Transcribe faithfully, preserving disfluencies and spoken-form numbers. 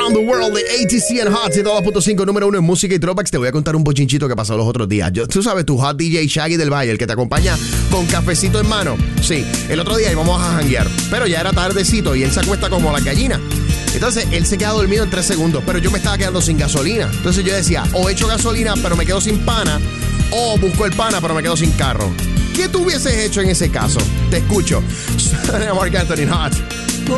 Around the World de A T C and Hot, ciento dos punto cinco, número uno en música y throwbacks. Te voy a contar un bochinchito que pasó los otros días. Yo, tú sabes, tu hot D J Shaggy del Valle, el que te acompaña con cafecito en mano. Sí, el otro día íbamos a janguear, pero ya era tardecito y él se acuesta como la gallina. Entonces, él se queda dormido en tres segundos, pero yo me estaba quedando sin gasolina. Entonces yo decía, o echo gasolina, pero me quedo sin pana, o busco el pana, pero me quedo sin carro. ¿Qué tú hubieses hecho en ese caso? Te escucho. Marc Anthony Hot.